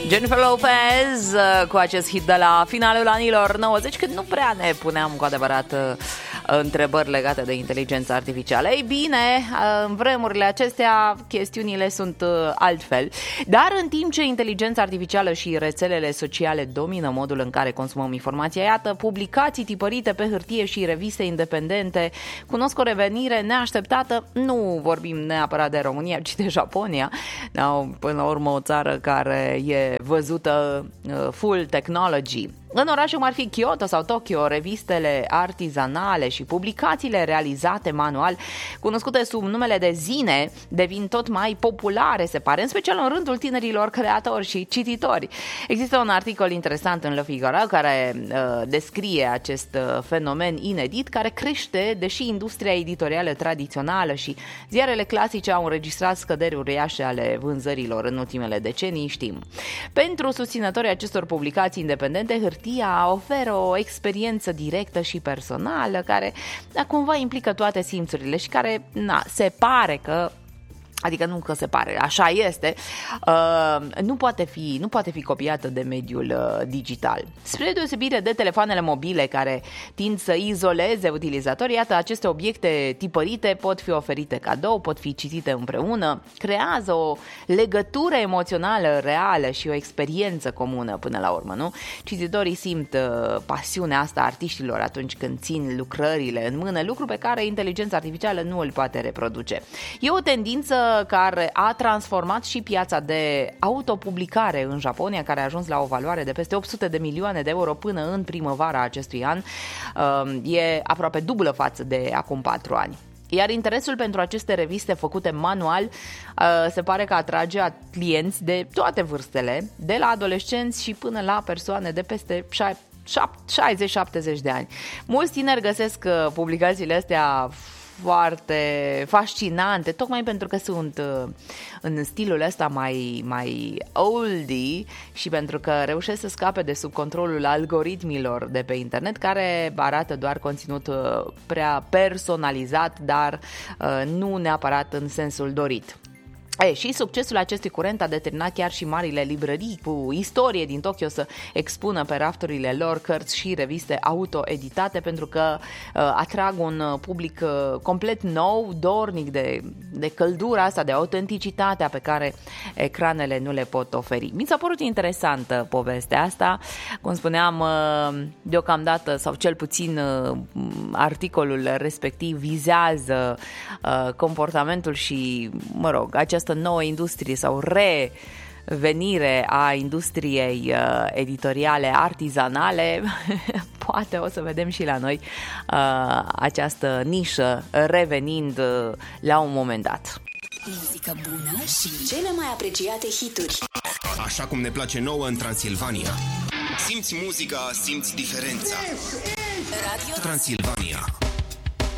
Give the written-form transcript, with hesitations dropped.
Jennifer Lopez cu acest hit de la finalul anilor 90, când nu prea ne puneam cu adevărat întrebări legate de inteligența artificială. Ei bine, în vremurile acestea chestiunile sunt altfel. Dar în timp ce inteligența artificială și rețelele sociale domină modul în care consumăm informația, iată, publicații tipărite pe hârtie și reviste independente cunosc o revenire neașteptată. Nu vorbim neapărat de România, ci de Japonia. Până la urmă o țară care e văzută full technology. În orașe cum ar fi Kyoto sau Tokyo, revistele artizanale și publicațiile realizate manual, cunoscute sub numele de zine, devin tot mai populare, se pare, în special în rândul tinerilor creatori și cititori. Există un articol interesant în Le Figaro care descrie acest fenomen inedit, care crește, deși industria editorială tradițională și ziarele clasice au înregistrat scăderi uriașe ale vânzărilor în ultimele decenii, știm. Pentru susținătorii acestor publicații independente, hârtia oferă o experiență directă și personală care cumva implică toate simțurile și care se pare că, adică nu că se pare, așa este, nu poate fi copiată de mediul digital. Spre deosebire de telefoanele mobile care tind să izoleze utilizatorii, iată, aceste obiecte tipărite pot fi oferite cadou, pot fi citite împreună, creează o legătură emoțională reală și o experiență comună până la urmă, nu? Cititorii simt pasiunea asta a artiștilor atunci când țin lucrările în mână, lucru pe care inteligența artificială nu îl poate reproduce. E o tendință care a transformat și piața de autopublicare în Japonia, care a ajuns la o valoare de peste 800 de milioane de euro până în primăvara acestui an. E aproape dublă față de acum 4 ani. Iar interesul pentru aceste reviste făcute manual se pare că atrage clienți de toate vârstele, de la adolescenți și până la persoane de peste 60-70 de ani. Mulți tineri găsesc publicațiile astea foarte fascinante, tocmai pentru că sunt în stilul ăsta mai oldie și pentru că reușesc să scape de sub controlul algoritmilor de pe internet, care arată doar conținut prea personalizat, dar nu neapărat în sensul dorit. Și succesul acestui curent a determinat chiar și marile librării cu istorie din Tokyo să expună pe rafturile lor cărți și reviste auto-editate, pentru că atrag un public complet nou, dornic de căldura asta, de autenticitatea pe care ecranele nu le pot oferi. Mi s-a părut interesantă povestea asta, cum spuneam, deocamdată, sau cel puțin articolul respectiv vizează comportamentul și, această nouă industrie sau revenire a industriei editoriale artizanale. Poate o să vedem și la noi această nișă revenind la un moment dat. Muzică bună și cele mai apreciate hituri. Așa cum ne place nouă în Transilvania. Simți muzica, simți diferența. Radio Transilvania.